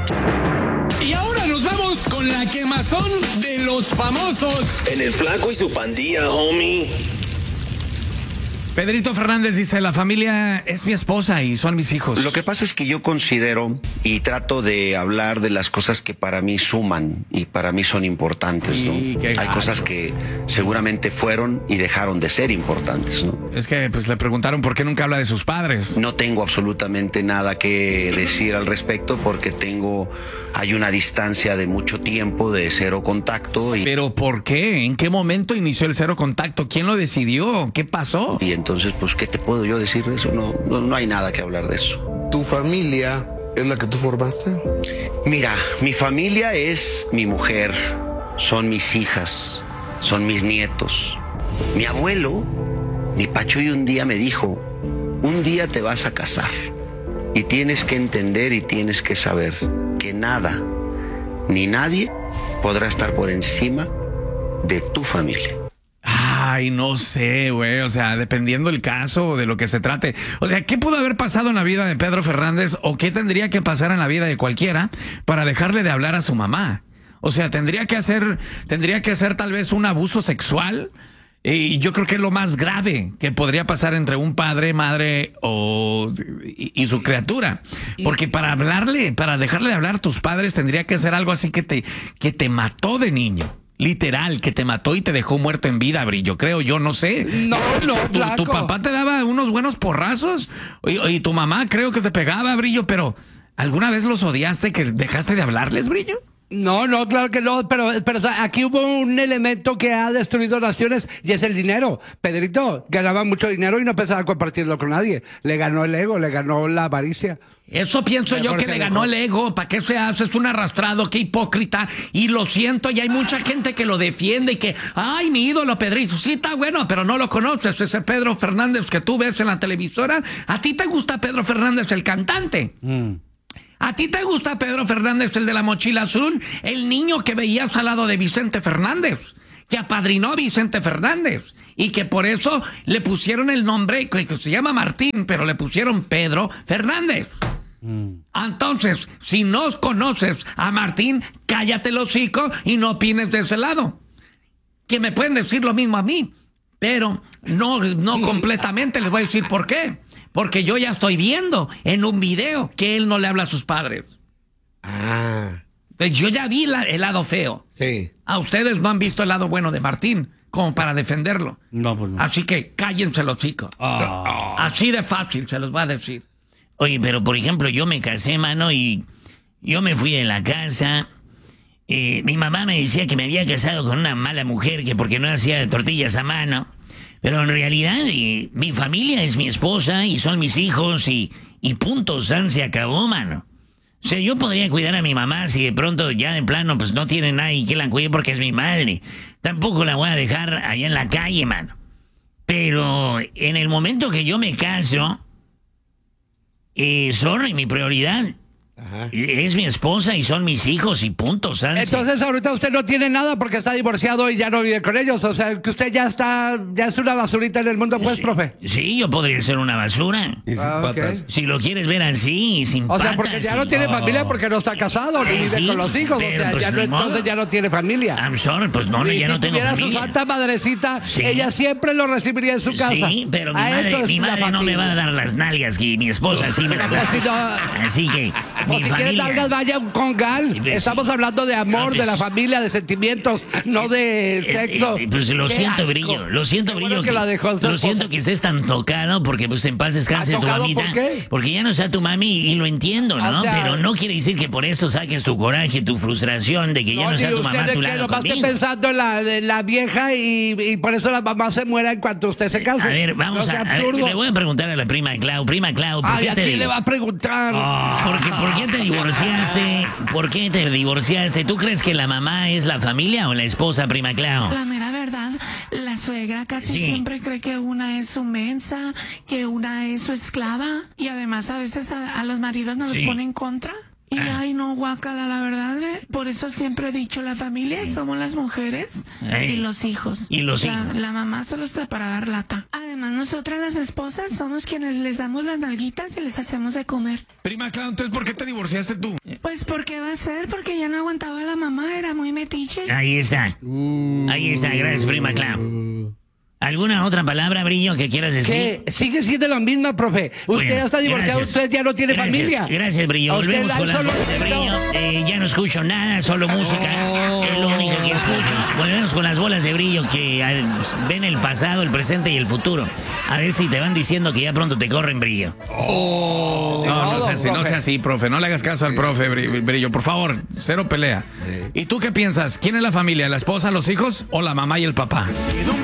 Y ahora nos vamos con la quemazón de los famosos. En el Flaco y su pandilla, homie. Pedrito Fernández dice, la familia es mi esposa y son mis hijos. Lo que pasa es que yo considero y trato de hablar de las cosas que para mí suman y para mí son importantes, ¿no? Hay cosas que seguramente fueron y dejaron de ser importantes, ¿no? Es que pues le preguntaron por qué nunca habla de sus padres. No tengo absolutamente nada que decir al respecto porque hay una distancia de mucho tiempo de cero contacto. ¿Pero por qué? ¿En qué momento inició el cero contacto? ¿Quién lo decidió? ¿Qué pasó? Y entonces, pues, ¿qué te puedo yo decir de eso? No hay nada que hablar de eso. ¿Tu familia es la que tú formaste? Mira, mi familia es mi mujer, son mis hijas, son mis nietos. Mi abuelo, mi Pachuy, un día me dijo, un día te vas a casar y tienes que entender y tienes que saber que nada ni nadie podrá estar por encima de tu familia. Ay, no sé, güey, o sea, dependiendo el caso o de lo que se trate. O sea, ¿qué pudo haber pasado en la vida de Pedro Fernández o qué tendría que pasar en la vida de cualquiera para dejarle de hablar a su mamá? O sea, tendría que hacer tal vez un abuso sexual. Y yo creo que es lo más grave que podría pasar entre un padre, madre y su criatura. Porque para dejarle de hablar a tus padres tendría que ser algo así que te mató de niño. Literal, que te mató y te dejó muerto en vida, Brillo, creo yo, no sé. No, ¿Tu papá te daba unos buenos porrazos? Y tu mamá creo que te pegaba, Brillo, pero ¿alguna vez los odiaste que dejaste de hablarles, Brillo? No, claro que no, pero aquí hubo un elemento que ha destruido naciones y es el dinero. Pedrito ganaba mucho dinero y no pensaba compartirlo con nadie. Le ganó el ego, le ganó la avaricia. Eso pienso yo que le ganó el ego. ¿Para qué se hace? Es un arrastrado, qué hipócrita. Y lo siento, y hay mucha gente que lo defiende y que, ay, mi ídolo Pedrito, sí está bueno, pero no lo conoces. Ese Pedro Fernández que tú ves en la televisora, ¿a ti te gusta Pedro Fernández el cantante? ¿A ti te gusta Pedro Fernández el de la mochila azul? El niño que veías al lado de Vicente Fernández, que apadrinó a Vicente Fernández. Y que por eso le pusieron el nombre, que se llama Martín, pero le pusieron Pedro Fernández. Entonces, si no conoces a Martín, cállate el hocico y no opines de ese lado. Que me pueden decir lo mismo a mí, pero no completamente. Les voy a decir por qué. Porque yo ya estoy viendo en un video que él no le habla a sus padres. Entonces, yo ya vi el lado feo. Sí. A ustedes no han visto el lado bueno de Martín como para defenderlo. No, pues no. Así que cállense los chicos. Así de fácil se los va a decir. Oye, pero por ejemplo, yo me casé, mano, y yo me fui de la casa. Mi mamá me decía que me había casado con una mala mujer, que porque no hacía tortillas a mano. Pero en realidad, mi familia es mi esposa y son mis hijos y punto, San, se acabó, mano. O sea, yo podría cuidar a mi mamá si de pronto ya de plano pues no tiene nadie que la cuide porque es mi madre. Tampoco la voy a dejar allá en la calle, mano. Pero en el momento que yo me caso, sorry, mi prioridad es mi esposa y son mis hijos y punto, Sansi. Entonces ahorita usted no tiene nada porque está divorciado y ya no vive con ellos. O sea, que usted ya es una basurita en el mundo, pues, sí, profe. Sí, yo podría ser una basura. Y sin patas. Si lo quieres ver así, sin patas. O sea, porque ya no tiene familia porque no está casado ni vive sí, con los hijos. O pero, sea, pues, ya no, ni entonces modo. ya no tiene familia. I'm sorry, pues no, Y ya si no tengo tuviera familia. su santa madrecita, Sí. ella siempre lo recibiría en su casa. Sí, pero mi A eso madre, es mi la madre no me familia. va a dar las nalgas y mi esposa sí me las Pues, si no, da. Así que o mi si quiere familia... nalgas, vaya con Gal. Y ves, Estamos hablando de amor, de la familia, de sentimientos, no de sexo. Pues lo Qué siento, asco. Brillo. Lo siento, Qué Brillo. bueno que la dejó su Lo esposa. siento que estés tan tocado porque pues en paz descanse tu ¿Tocado mamita. por qué? Porque ya no está tu mami y lo entiendo, ¿no? O sea, pero no quiere decir que por eso saques tu coraje, tu frustración de que ya no está tu mamá a tu lado nomás esté conmigo. pensando en la vieja y por eso la mamá se muera en cuanto usted se case. A ver, vamos No sea a ver, absurdo. le voy a preguntar a la prima Clau. Prima Clau, ¿por Ay, qué a te ti le va a preguntar. ¿Por qué te divorciaste? ¿Por qué te divorciaste? ¿Tú crees que la mamá es la familia o la esposa, prima Clau? La mera verdad, la suegra casi Sí. siempre cree que una es su mensa, que una es su esclava. Y además a veces a los maridos nos Sí. los pone en contra. Y ay no, guácala, la verdad. Por eso siempre he dicho, la familia somos las mujeres y los hijos. Y los hijos. La mamá solo está para dar lata. Además, nosotras las esposas somos quienes les damos las nalguitas y les hacemos de comer. Prima Clau, entonces, ¿por qué te divorciaste tú? Pues, ¿por qué va a ser? Porque ya no aguantaba a la mamá, era muy metiche. Ahí está. Ahí está, gracias, prima Clau. ¿Alguna otra palabra, Brillo, que quieras decir? Que sigue siendo la misma, profe. Usted Bueno, ya está divorciado, gracias. usted ya no tiene Gracias, familia. Gracias, Brillo. A usted Volvemos la con las solo- bolas de Brillo. Ya no escucho nada, solo música. Es lo único que escucho. Volvemos con las bolas de Brillo que ven el pasado, el presente y el futuro. A ver si te van diciendo que ya pronto te corren, Brillo. No sea así, profe. No le hagas caso al profe, Brillo. Por favor, cero pelea. ¿Y tú qué piensas? ¿Quién es la familia? ¿La esposa, los hijos o la mamá y el papá?